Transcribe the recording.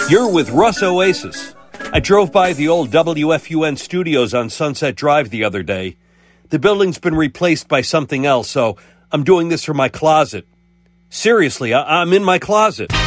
You're with Russ Oasis. I drove by the old WFUN studios on Sunset Drive the other day. The building's been replaced by something else, so I'm doing this from my closet. Seriously, I'm in my closet.